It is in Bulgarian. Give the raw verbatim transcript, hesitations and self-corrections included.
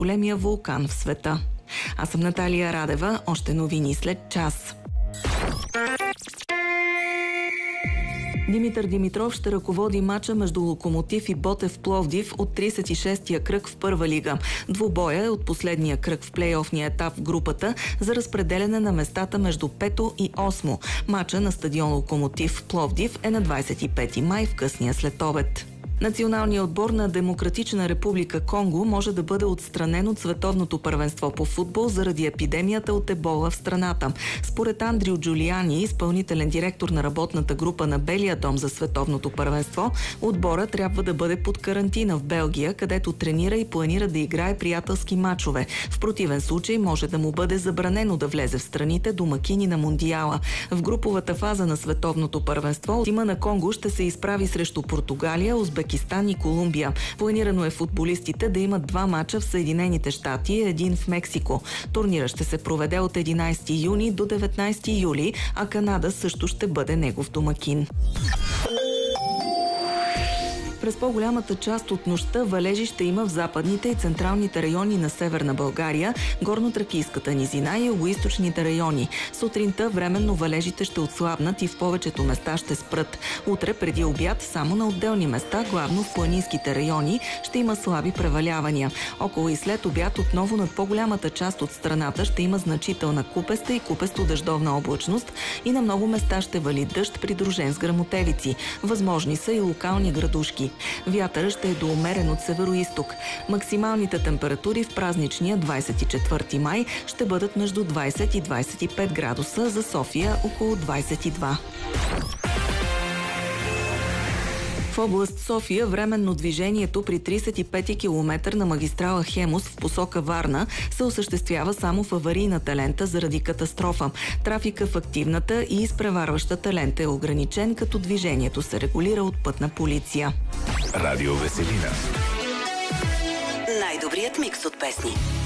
големия вулкан в света. Аз съм Наталия Радева, още новини след час. Димитър Димитров ще ръководи мача между Локомотив и Ботев Пловдив от тридесет и шестия кръг в първа лига. Двубоя е от последния кръг в плейофния етап в групата за разпределяне на местата между пето и осмо. Мача на стадион Локомотив Пловдив е на двадесет и пети май в късния следобед. Националният отбор на Демократична република Конго може да бъде отстранен от световното първенство по футбол заради епидемията от ебола в страната. Според Андрю Джулиани, изпълнителен директор на работната група на Белия дом за световното първенство, отбора трябва да бъде под карантина в Белгия, където тренира и планира да играе приятелски мачове. В противен случай може да му бъде забранено да влезе в страните домакини на Мондиала. В груповата фаза на световното първенство тима на Конго ще се изправи срещу Португалия, Узбекистан и Колумбия. Планирано е футболистите да имат два мача в Съединените щати и един в Мексико. Турнира ще се проведе от единадесети юни до деветнадесети юли, а Канада също ще бъде негов домакин. През по-голямата част от нощта валежи ще има в западните и централните райони на Северна България, горнотракийската низина и югоизточните райони. Сутринта временно валежите ще отслабнат и в повечето места ще спрат. Утре преди обяд само на отделни места, главно в планинските райони, ще има слаби превалявания. Около и след обяд отново над по-голямата част от страната ще има значителна купеста и купесто-дъждовна облачност и на много места ще вали дъжд, придружен с гръмотевици. Възможни са и локални градушки. Вятърът ще е до умерен от североизток. Максималните температури в празничния двадесет и четвърти май ще бъдат между двадесет и двадесет и пет градуса, за София около двадесет и два. В област София временно движението при тридесет и пети километър на магистрала Хемус в посока Варна се осъществява само в аварийната лента заради катастрофа. Трафика в активната и изпреварващата лента е ограничен, като движението се регулира от пътна полиция. Радио Веселина. Най-добрият микс от песни.